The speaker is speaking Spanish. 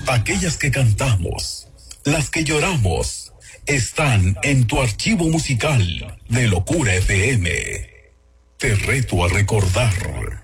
aquellas que cantamos, las que lloramos, están en tu archivo musical de Locura FM. Te reto a recordar.